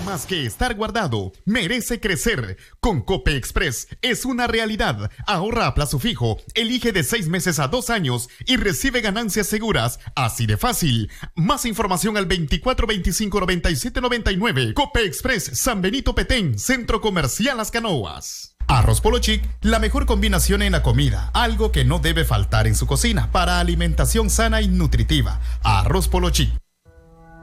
más que estar guardado, merece crecer. Con Cope Express es una realidad. Ahorra a plazo fijo, elige de 6 meses a 2 años y recibe ganancias seguras. Así de fácil. Más información al 24 25 97 99. Cope Express, San Benito Petén, Centro Comercial Las Canoas. Arroz Polo Chic, la mejor combinación en la comida, algo que no debe faltar en su cocina para alimentación sana y nutritiva. Arroz Polo Chic,